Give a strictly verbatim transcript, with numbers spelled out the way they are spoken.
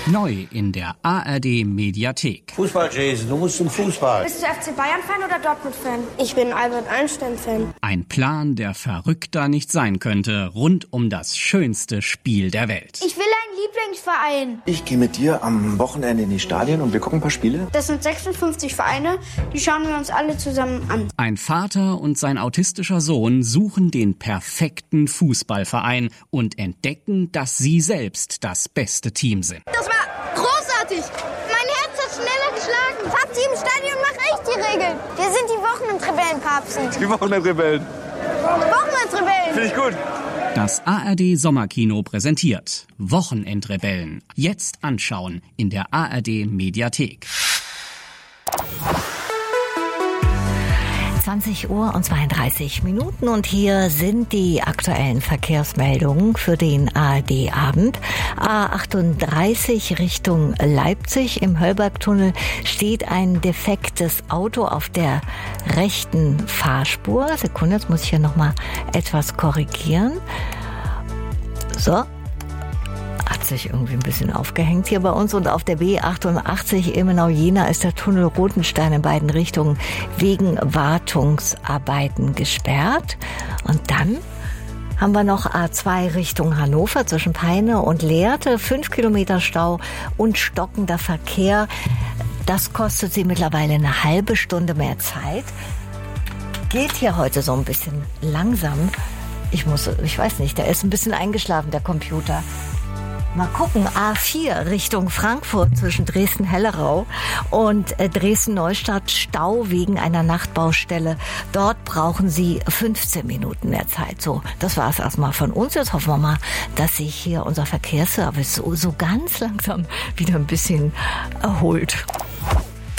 Neu in der A R D-Mediathek. Fußball, Jason, du musst zum Fußball. Bist du F C Bayern-Fan oder Dortmund-Fan? Ich bin Albert Einstein-Fan. Ein Plan, der verrückter nicht sein könnte, rund um das schönste Spiel der Welt. Ich will einen Lieblingsverein. Ich gehe mit dir am Wochenende in die Stadien und wir gucken ein paar Spiele. Das sind sechsundfünfzig Vereine, die schauen wir uns alle zusammen an. Ein Vater und sein autistischer Sohn suchen den perfekten Fußballverein und entdecken, dass sie selbst das beste Team sind. Das war großartig. Mein Herz hat schneller geschlagen. Papsi im Stadion macht echt die Regeln. Wir sind die Wochenendrebellen, Papsi. Die Wochenendrebellen. Wochenendrebellen. Finde ich gut. Das A R D-Sommerkino präsentiert Wochenendrebellen. Jetzt anschauen in der A R D-Mediathek. zwanzig Uhr und zweiunddreißig Minuten und hier sind die aktuellen Verkehrsmeldungen für den A R D-Abend. A achtunddreißig Richtung Leipzig. Im Höllbergtunnel steht ein defektes Auto auf der rechten Fahrspur. Sekunde, jetzt muss ich hier nochmal etwas korrigieren. So. Hat sich irgendwie ein bisschen aufgehängt hier bei uns. Und auf der B achtundachtzig Ilmenau-Jena ist der Tunnel Rothenstein in beiden Richtungen wegen Wartungsarbeiten gesperrt. Und dann haben wir noch A zwei Richtung Hannover zwischen Peine und Lehrte. Fünf Kilometer Stau und stockender Verkehr. Das kostet Sie mittlerweile eine halbe Stunde mehr Zeit. Geht hier heute so ein bisschen langsam. Ich muss, ich weiß nicht, der ist ein bisschen eingeschlafen, der Computer. Mal gucken, A vier Richtung Frankfurt zwischen Dresden-Hellerau und Dresden-Neustadt, Stau wegen einer Nachtbaustelle. Dort brauchen Sie fünfzehn Minuten mehr Zeit. So, das war es erstmal von uns. Jetzt hoffen wir mal, dass sich hier unser Verkehrsservice so, so ganz langsam wieder ein bisschen erholt.